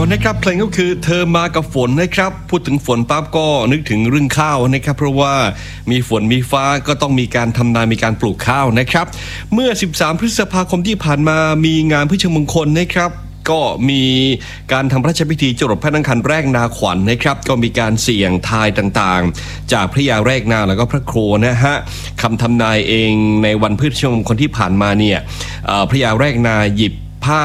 นะครับเพลงก็คือเธอมากับฝนนะครับพูดถึงฝนปั๊บก็นึกถึงเรื่องข้าวนะครับเพราะว่ามีฝนมีฟ้าก็ต้องมีการทำนามีการปลูกข้าวนะครับเมื่อ13พฤษภาคมที่ผ่านมามีงานพฤชมงคลนะครับก็มีการทำพระราชพิธีจรดพระนางคันแรกนาขวัญ นะครับก็มีการเสี่ยงทายต่างๆจากพระยาแรกนาแล้วก็พระโคนะฮะคำทำนายเองในวันพฤชมงคลที่ผ่านมาเนี่ยพระยาแรกนาหยิบผ้า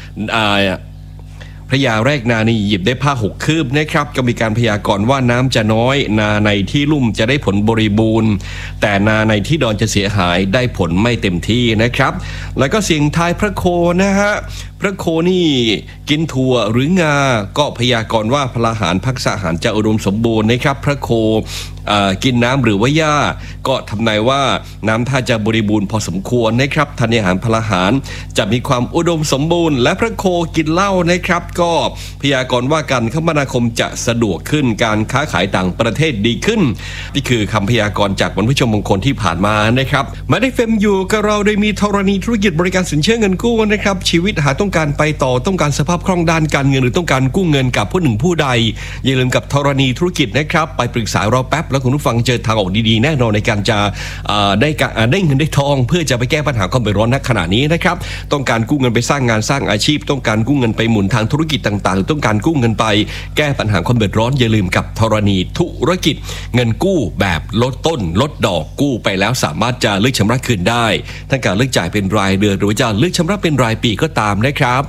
พระยาแรกนานี่หยิบได้ผ้า6 คืบนะครับก็มีการพยากรณ์ว่าน้ำจะน้อยนาในที่ลุ่มจะได้ผลบริบูรณ์แต่นาในที่ดอนจะเสียหายได้ผลไม่เต็มที่นะครับแล้วก็เสียงทายพระโคนะฮะพระโคนี่กินถั่วหรืองาก็พยากรณ์ว่าพลาหารพักษาหารจะอุดมสมบูรณ์นะครับพระโคกินน้ำหรือว่าหญ้าก็ทำนายว่าน้ำท่าจะบริบูรณ์พอสมควรนะครับธัญญาหารพลาหารจะมีความอุดมสมบูรณ์และพระโคกินเหล้านะครับก็พยากรณ์ว่าการคมนาคมจะสะดวกขึ้นการค้าขายต่างประเทศดีขึ้นนี่คือคำพยากรณ์จากวันพฤชมงคลที่ผ่านมานะครับมาได้เฟมอยู่กับเราโดยมีธรณีธุรกิจบริการสินเชื่อเงินกู้นะครับชีวิตหาต้องการไปต่อต้องการสภาพคล่องด้านการเงินหรือต้องการกู้เงินกับผู้หนึ่งผู้ใดอย่าลืมกับธรณีธุรกิจนะครับไปปรึกษาเราแป๊บแล้วคุณผู้ฟังเจอทางออกดีๆแน่นอนในการจะได้เงินได้ทองเพื่อจะไปแก้ปัญหาความเดือดร้อนณขณะนี้นะครับต้องการกู้เงินไปสร้างงานสร้างอาชีพต้องการกู้เงินไปหมุนทางธุรกิจต่างๆหรือต้องการกู้เงินไปแก้ปัญหาความเดือดร้อนอย่าลืมกับธรณีธุรกิจเงินกู้แบบลดต้นลดดอกกู้ไปแล้วสามารถจะเลือกชำระคืนได้ทั้งการเลือกจ่ายเป็นรายเดือนหรือจะเลือกชำระเป็นรายปีก็ตามนะครับ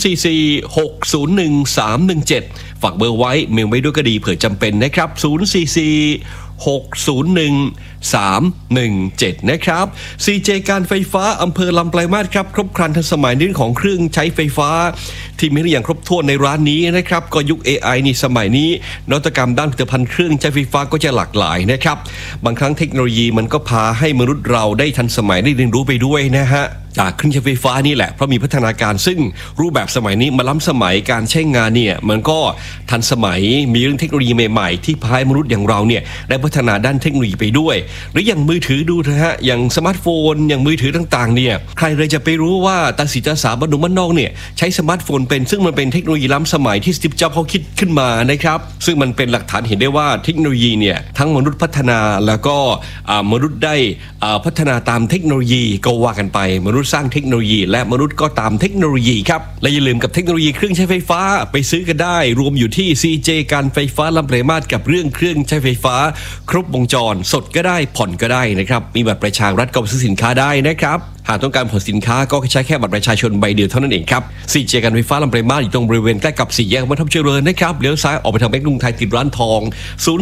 044-601-317ฝากเบอร์ไว้เมลไว้ด้วยก็ดีเผื่อจำเป็นนะครับ044-601-317นะครับ CJ การไฟฟ้าอำเภอลำปลายมาสครับครบครันทันสมัยในเรื่องของเครื่องใช้ไฟฟ้าที่มีอย่างครบถ้วนในร้านนี้นะครับก็ยุค AI นี่สมัยนี้นวัตกรรมด้านผลิตภัณฑ์เครื่องใช้ไฟฟ้าก็จะหลากหลายนะครับบางครั้งเทคโนโลยีมันก็พาให้มนุษย์เราได้ทันสมัยได้เรียนรู้ไปด้วยนะฮะจากเครื่องใช้ไฟฟ้านี่แหละเพราะมีพัฒนาการซึ่งรูปแบบสมัยนี้มาล้ำสมัยการใช้งานเนี่ยมันก็ทันสมัยมีเรื่องเทคโนโลยีใหม่ๆที่พาให้มนุษย์อย่างเราเนี่ยได้พัฒนาด้านเทคโนโลยีไปด้วยหรืออย่างมือถือดูนะฮะอย่างสมาร์ทโฟนอย่างมือถือต่างๆเนี่ยใครเลยจะไปรู้ว่าตาสีตาสาบ้านหนุ่มบ้านนอกเนี่ยใช้สมาร์ทโฟนเป็นซึ่งมันเป็นเทคโนโลยีล้ำสมัยที่สตีฟ จ็อบส์เขาคิดขึ้นมานะครับซึ่งมันเป็นหลักฐานเห็นได้ว่าเทคโนโลยีเนี่ยทั้งมนุษย์พัฒนาแล้วก็มนุษย์ได้พัฒนาตามเทคโนโลยีก็ว่ากันไปมนุษย์สร้างเทคโนโลยีและมนุษย์ก็ตามเทคโนโลยีครับและอย่าลืมกับเทคโนโลยีเครื่องใช้ไฟฟ้าไปซื้อกันได้รวมอยู่ที่ CJ การไฟฟ้าลำปลายมาสกับเรื่องเครื่องใช้ไฟฟ้าครบวงจรสดก็ได้ผ่อนก็ได้นะครับมีบัตรประชารัฐก็ซื้อสินค้าได้นะครับหากต้องการผ่อนสินค้าก็ใช้แค่บัตรประชาชนใบเดียวเท่านั้นเองครับ CJ การไฟฟ้าลำปลายมาสอยู่ตรงบริเวณใกล้กับ4 แยกวัดทับเจริญนะครับเลี้ยวซ้ายออกไปทางแบงก์กรุงไทยติดร้านทอง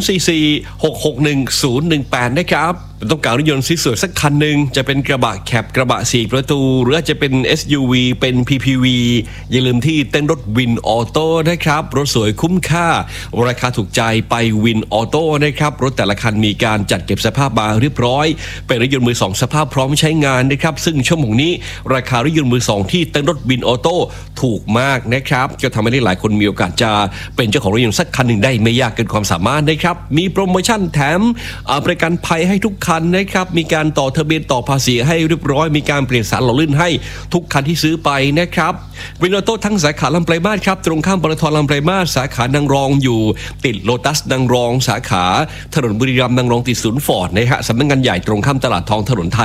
044-661-018นะครับต้องการรถยนต์สวยๆสักคันหนึ่งจะเป็นกระบะแคปกระบะ4 ประตูหรืออาจจะเป็น SUV เป็น PPV อย่าลืมที่เต้นรถวินออโต้นะครับรถสวยคุ้มค่าราคาถูกใจไปวินออโต้นะครับรถแต่ละคันมีการจัดเก็บสภาพมาเรียบร้อยเป็นรถยนต์มือสองสภาพพร้อมใช้งานนะครับซึ่งชั่วโมงนี้ราคารถยนต์มือสองที่เต้นรถวินออโต้ถูกมากนะครับจะทำให้หลายคนมีโอกาสจะเป็นเจ้าของรถยนต์สักคันหนึ่งได้ไม่ยากเกินความสามารถนะครับมีโปรโมชั่นแถมประกันภัยให้ทุกคันนะครับมีการต่อทะเบียนต่อภาษีให้เรียบร้อยมีการเปลี่ยนสารหล่อลื่นให้ทุกคันที่ซื้อไปนะครับวินออโต้ทั้งสาขาลำปลายมาสครับตรงข้ามปตท.ลำปลายมาสสาขานางรองอยู่ติดโลตัสนางรองสาขาถนนบุรีรัมย์นางรองติดศูนย์ฟอร์ดนะฮะสำนักงานใหญ่ตรงข้ามตลาดทองถนนไทย